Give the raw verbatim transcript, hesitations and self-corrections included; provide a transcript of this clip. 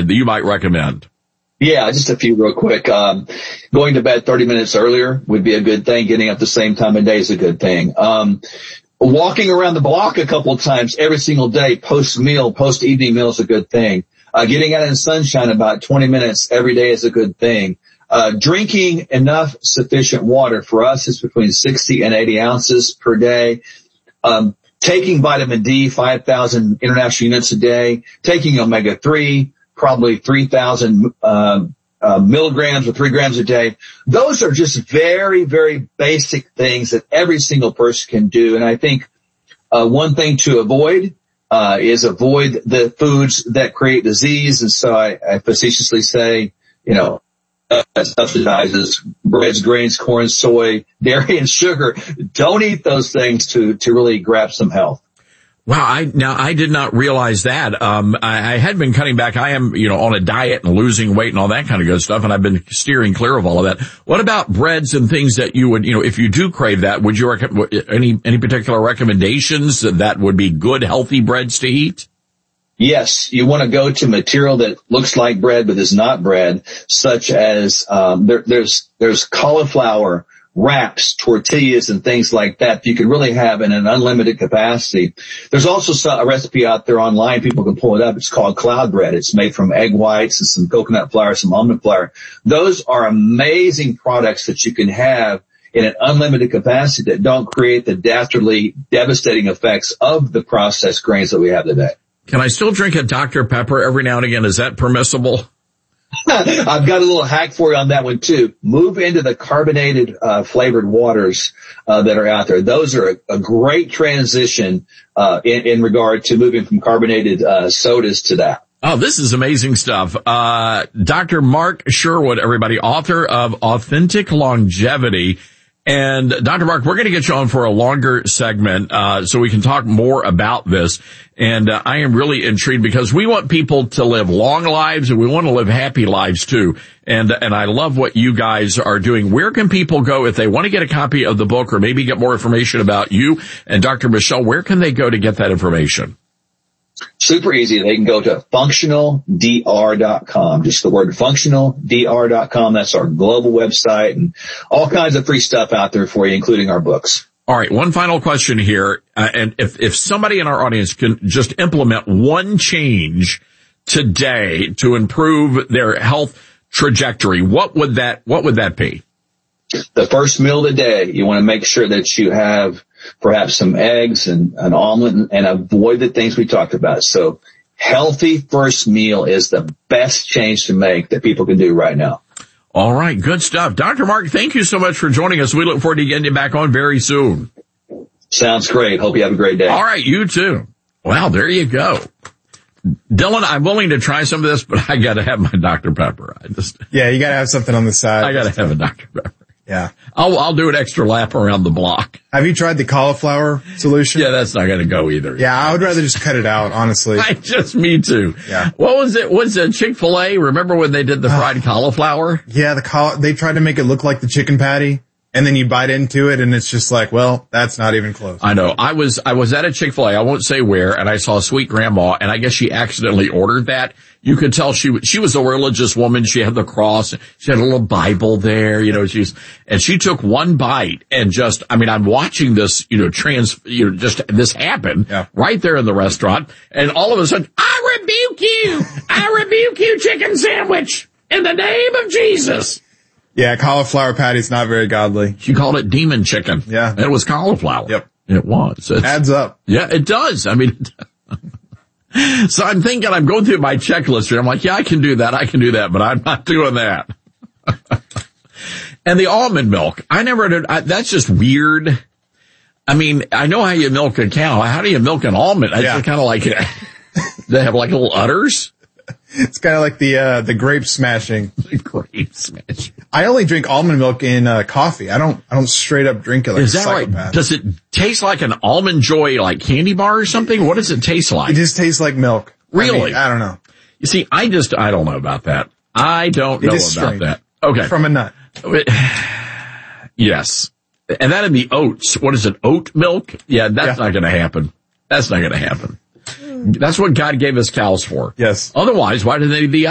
that you might recommend? Yeah, just a few real quick. Um, going to bed thirty minutes earlier would be a good thing. Getting up the same time of day is a good thing. Um, walking around the block a couple of times every single day, post-meal, post-evening meal is a good thing. Uh, getting out in the sunshine about twenty minutes every day is a good thing. Uh, drinking enough sufficient water for us is between sixty and eighty ounces per day. Um, taking vitamin D, five thousand international units a day. Taking omega three, probably three thousand uh, uh, milligrams or three grams a day. Those are just very, very basic things that every single person can do. And I think uh, one thing to avoid uh, is avoid the foods that create disease. And so I, I facetiously say, you know, uh, subsidizes breads, grains, corn, soy, dairy, and sugar. Don't eat those things to to really grab some health. Wow, I, now I did not realize that. Um, I, I had been cutting back. I am, you know, on a diet and losing weight and all that kind of good stuff, and I've been steering clear of all of that. What about breads and things that you would, you know, if you do crave that, would you recommend any, any particular recommendations that would be good, healthy breads to eat? Yes, you want to go to material that looks like bread but is not bread, such as, um, there, there's, there's cauliflower wraps, tortillas, and things like that you can really have in an unlimited capacity. There's also a recipe out there online. People can pull it up. It's called cloud bread. It's made from egg whites and some coconut flour, some almond flour. Those are amazing products that you can have in an unlimited capacity that don't create the dastardly, devastating effects of the processed grains that we have today. Can I still drink a Doctor Pepper every now and again? Is that permissible? I've got a little hack for you on that one too. Move into the carbonated uh flavored waters uh that are out there. Those are a, a great transition uh in, in regard to moving from carbonated uh sodas to that. Oh, this is amazing stuff. Uh Doctor Mark Sherwood, everybody, author of Authentic Longevity. And Doctor Mark, we're going to get you on for a longer segment, uh, so we can talk more about this. And uh, I am really intrigued because we want people to live long lives and we want to live happy lives too. And, and I love what you guys are doing. Where can people go if they want to get a copy of the book or maybe get more information about you and Doctor Michelle? Where can they go to get that information? Super easy. They can go to functional d r dot com. Just the word functional d r dot com. That's our global website and all kinds of free stuff out there for you, including our books. All right. One final question here. Uh, and if, if somebody in our audience can just implement one change today to improve their health trajectory, what would that, what would that be? The first meal of the day, you want to make sure that you have perhaps some eggs and an omelet and, and avoid the things we talked about. So healthy first meal is the best change to make that people can do right now. All right. Good stuff. Doctor Mark, thank you so much for joining us. We look forward to getting you back on very soon. Sounds great. Hope you have a great day. All right. You too. Well, there you go. Dylan, I'm willing to try some of this, but I got to have my Doctor Pepper. I just, yeah, you got to have something on the side. I got to have a Doctor Pepper. Yeah. I'll, I'll do an extra lap around the block. Have you tried the cauliflower solution? Yeah, that's not going to go either. Yeah, I would rather just cut it out, honestly. I just, me too. Yeah. What was it? Was it Chick-fil-A? Remember when they did the fried uh, cauliflower? Yeah, the col- they tried to make it look like the chicken patty. And then you bite into it and it's just like, well, that's not even close. I know. I was, I was at a Chick-fil-A, I won't say where, and I saw Sweet Grandma, and I guess she accidentally ordered that. You could tell she, she was a religious woman. She had the cross. She had a little Bible there, you know, she's, and she took one bite and just, I mean, I'm watching this, you know, trans, you know, just this happen yeah. right there in the restaurant. And all of a sudden, I rebuke you. I rebuke you, chicken sandwich, in the name of Jesus. Yeah, cauliflower patty's not very godly. She called it demon chicken. Yeah. And it was cauliflower. Yep. It was. It's, adds up. Yeah, it does. I mean, so I'm thinking, I'm going through my checklist here. I'm like, yeah, I can do that. I can do that, but I'm not doing that. And the almond milk. I never did. I, that's just weird. I mean, I know how you milk a cow. How do you milk an almond? It's yeah. kind of like, they have like little udders. It's kind of like the, uh, the grape smashing. The grape smashing. I only drink almond milk in, uh, coffee. I don't, I don't straight up drink it like Is a that psychopath. right? Does it taste like an Almond Joy, like candy bar or something? What does it taste like? It just tastes like milk. Really? I mean, I don't know. You see, I just, I don't know about that. I don't know it is about strange. that. Okay. From a nut. Yes. And that in the oats. What is it? Oat milk? Yeah, that's yeah. not going to happen. That's not going to happen. That's what God gave us cows for. Yes. Otherwise, why do they need the